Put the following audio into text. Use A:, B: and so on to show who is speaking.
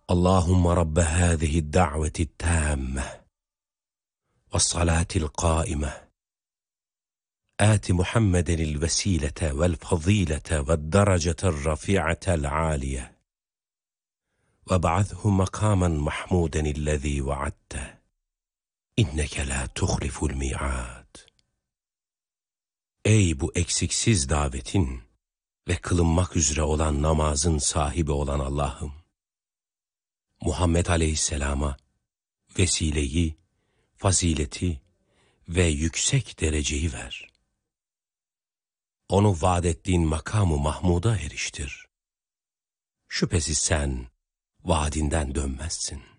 A: اللهم رب هذه الدعوة التامة والصلاة القائمة آت محمدا الوسيلة والفضيلة والدرجة الرفيعة العالية وابعثه مقاما محمودا الذي وعدته إنك لا تخلف الميعاد. Ey bu eksiksiz davetin ve kılınmak üzere olan namazın sahibi olan Allah'ım, Muhammed Aleyhisselam'a vesileyi, fazileti ve yüksek dereceyi ver. Onu vaad ettiğin makamı Mahmud'a eriştir. Şüphesiz sen vaadinden dönmezsin.